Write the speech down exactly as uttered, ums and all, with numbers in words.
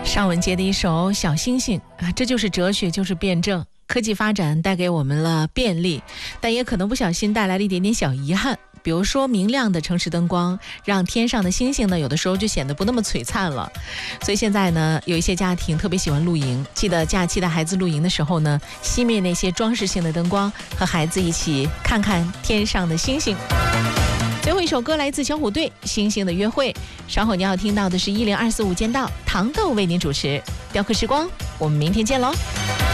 尚雯婕的一首《小星星》啊，这就是哲学，就是辩证。科技发展带给我们了便利，但也可能不小心带来了一点点小遗憾。比如说明亮的城市灯光，让天上的星星呢，有的时候就显得不那么璀璨了。所以现在呢，有一些家庭特别喜欢露营，记得假期的孩子露营的时候呢，熄灭那些装饰性的灯光，和孩子一起看看天上的星星。最后一首歌来自小虎队《星星的约会》，稍后你要听到的是一零二四五间道，糖豆为您主持。雕刻时光，我们明天见喽。